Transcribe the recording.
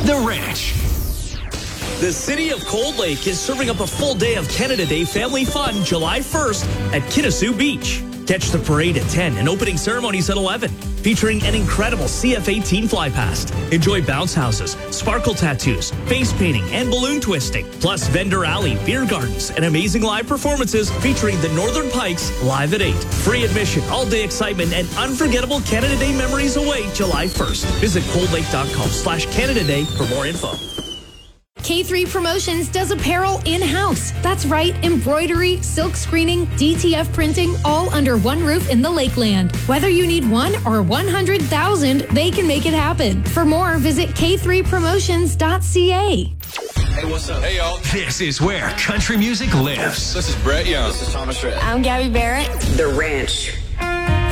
The Ranch. The city of Cold Lake is serving up a full day of Canada Day family fun July 1st at Kitasoo Beach. Catch the parade at 10 and opening ceremonies at 11, featuring an incredible CF-18 fly past. Enjoy bounce houses, sparkle tattoos, face painting, and balloon twisting. Plus vendor alley, beer gardens, and amazing live performances featuring the Northern Pikes live at 8. Free admission, all-day excitement, and unforgettable Canada Day memories await July 1st. Visit coldlake.com/Canada Day for more info. K3 Promotions does apparel in-house. That's right, embroidery, silk screening, DTF printing, all under one roof in the Lakeland. Whether you need 1 or 100,000, they can make it happen. For more, visit k3promotions.ca. Hey, what's up? Hey, y'all. This is where country music lives. This is Brett Young. This is Thomas Rhett. I'm Gabby Barrett. The Ranch.